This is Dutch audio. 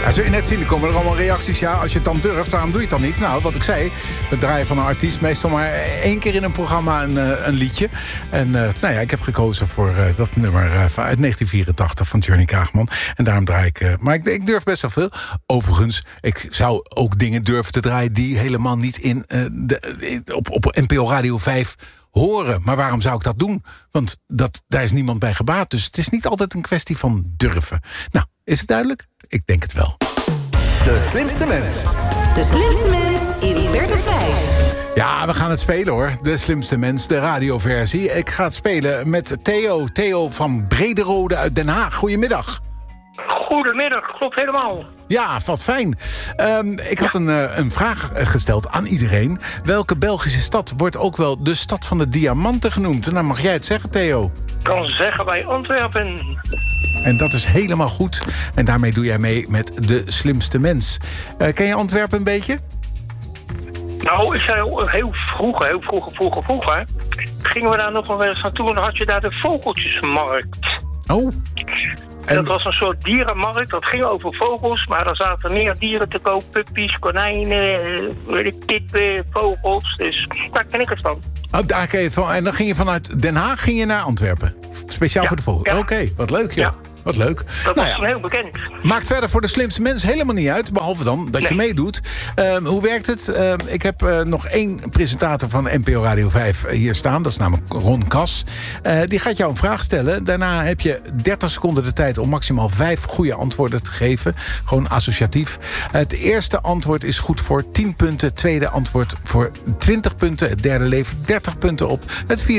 Ja, zul je net zien, er komen er allemaal reacties. Ja, als je het dan durft, waarom doe je het dan niet? Nou, wat ik zei, we draaien van een artiest meestal maar 1 keer in een programma een liedje. En nou ja, ik heb gekozen voor dat nummer uit 1984 van Johnny Kaagman. En daarom draai ik... maar ik durf best wel veel. Overigens, ik zou ook dingen durven te draaien die helemaal niet op NPO Radio 5 horen. Maar waarom zou ik dat doen? Want daar is niemand bij gebaat. Dus het is niet altijd een kwestie van durven. Nou, is het duidelijk? Ik denk het wel. De slimste mens. De slimste mens in Bert op 5. Ja, we gaan het spelen hoor. De slimste mens, de radioversie. Ik ga het spelen met Theo. Theo van Brederode uit Den Haag. Goedemiddag. Goedemiddag, klopt helemaal. Ja, wat fijn. Ik had een vraag gesteld aan iedereen. Welke Belgische stad wordt ook wel de stad van de diamanten genoemd? Nou, mag jij het zeggen, Theo? Ik kan zeggen bij Antwerpen. En dat is helemaal goed. En daarmee doe jij mee met de slimste mens. Ken je Antwerpen een beetje? Nou, ik zei heel vroeger, gingen we daar nog wel eens naartoe en dan had je daar de vogeltjesmarkt. Oh. En dat was een soort dierenmarkt, dat ging over vogels, maar er zaten meer dieren te koop, puppies, konijnen, kippen, vogels, dus daar ken ik het van. Oh, daar ken je het van. En dan ging je vanuit Den Haag naar Antwerpen? Speciaal voor de vogels? Ja. Oké, wat leuk, ja. Wat leuk. Dat was toen heel bekend. Maakt verder voor de slimste mens helemaal niet uit. Behalve dan dat je meedoet. Hoe werkt het? Ik heb nog 1 presentator van NPO Radio 5 hier staan. Dat is namelijk Ron Kas. Die gaat jou een vraag stellen. Daarna heb je 30 seconden de tijd om maximaal 5 goede antwoorden te geven. Gewoon associatief. Het eerste antwoord is goed voor 10 punten. Het tweede antwoord voor 20 punten. Het derde levert 30 punten op. Het vierde